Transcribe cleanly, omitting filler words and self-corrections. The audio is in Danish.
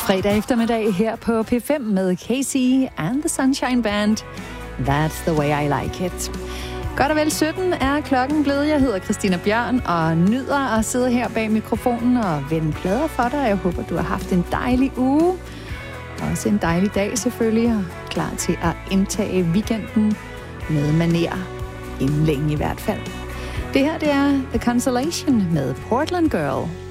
Fredag eftermiddag her på P5 med Casey and the Sunshine Band. That's the way I like it. Godt og vel 17 er klokken blevet. Jeg hedder Christina Bjørn og nyder at sidde her bag mikrofonen og vende plader for dig. Jeg håber, du har haft en dejlig uge. Også en dejlig dag selvfølgelig, og klar til at indtage weekenden med maner. Inden længe i hvert fald. Det her, det er The Consolation med Portland Girl.